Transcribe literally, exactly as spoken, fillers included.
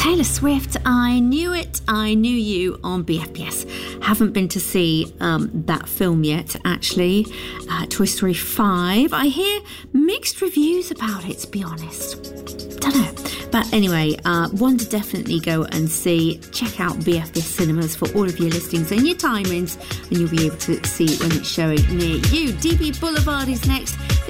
Taylor Swift, I Knew It, I Knew You on B F B S. Haven't been to see um, that film yet, actually. Uh, Toy Story five. I hear mixed reviews about it, to be honest. Don't know. But anyway, uh, one to definitely go and see. Check out B F B S Cinemas for all of your listings and your timings, and you'll be able to see when it's showing near you. D B Boulevard is next.